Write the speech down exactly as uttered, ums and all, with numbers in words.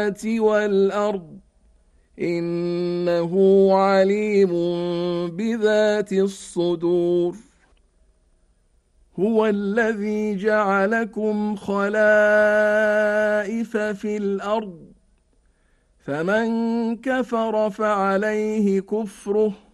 والأرض إنه عليم بذات الصدور. هو الذي جعلكم خلائف في الأرض فمن كفر فعليه كفره